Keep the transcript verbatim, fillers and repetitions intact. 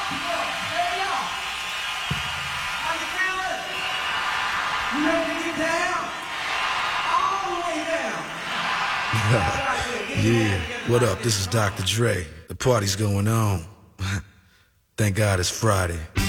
Yeah, what up? This is Doctor Dre. The party's going on. Thank God it's Friday.